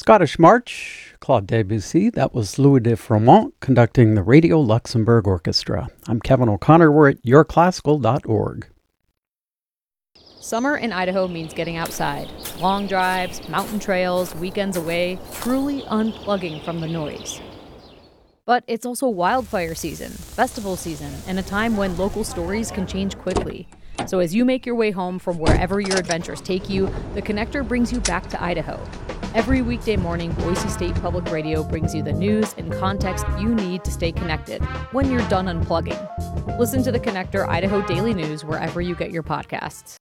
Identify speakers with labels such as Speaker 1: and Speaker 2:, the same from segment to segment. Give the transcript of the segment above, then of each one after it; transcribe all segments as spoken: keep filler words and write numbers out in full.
Speaker 1: Scottish March, Claude Debussy. That was Louis de Fremont conducting the Radio Luxembourg Orchestra. I'm Kevin O'Connor. We're at your classical dot org.
Speaker 2: Summer in Idaho means getting outside. Long drives, mountain trails, weekends away, truly unplugging from the noise. But it's also wildfire season, festival season, and a time when local stories can change quickly. So as you make your way home from wherever your adventures take you, The Connector brings you back to Idaho. Every weekday morning, Boise State Public Radio brings you the news and context you need to stay connected when you're done unplugging. Listen to The Connector Idaho Daily News wherever you get your podcasts.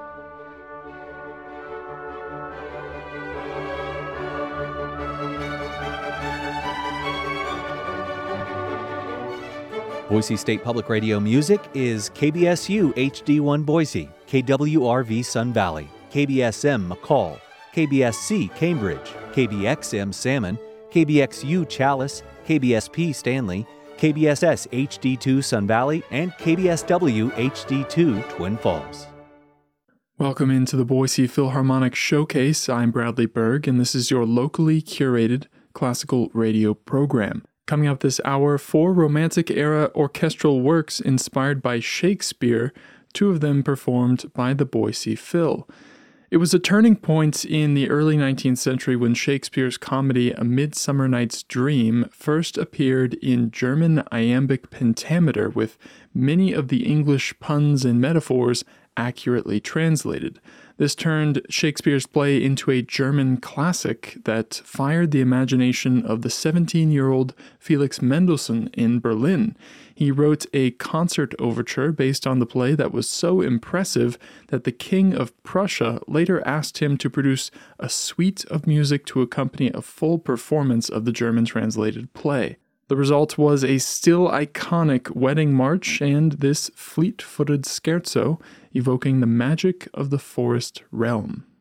Speaker 3: Boise State Public Radio music is K B S U H D one Boise, K W R V Sun Valley, K B S M McCall, K B S C Cambridge, K B X M Salmon, K B X U Chalice, K B S P Stanley, K B S S H D two Sun Valley, and K B S W H D two Twin Falls.
Speaker 4: Welcome into the Boise Philharmonic Showcase. I'm Bradley Berg, and this is your locally curated classical radio program. Coming up this hour, four Romantic-era orchestral works inspired by Shakespeare, two of them performed by the Boise Phil. It was a turning point in the early nineteenth century when Shakespeare's comedy A Midsummer Night's Dream first appeared in German iambic pentameter with many of the English puns and metaphors accurately translated. This turned Shakespeare's play into a German classic that fired the imagination of the seventeen-year-old Felix Mendelssohn in Berlin. He wrote a concert overture based on the play that was so impressive that the King of Prussia later asked him to produce a suite of music to accompany a full performance of the German translated play. The result was a still iconic wedding march and this fleet-footed scherzo evoking the magic of the forest realm.